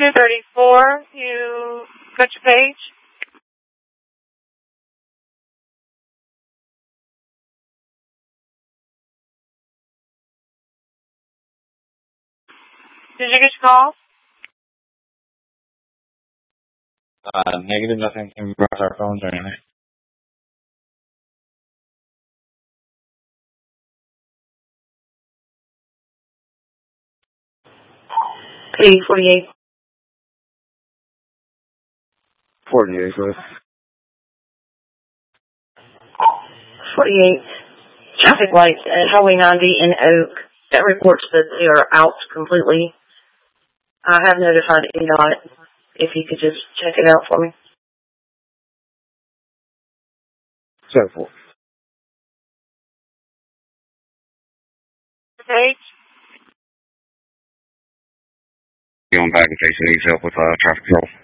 234, you got your page? Did you get your call? Negative, nothing came across our phones or anything. P48. 48, so 48. Traffic lights at Highway 90 in Oak. That report says they are out completely. I have notified EDOT. If you could just check it out for me. 7-4. Page? Going back in case you need help with traffic control.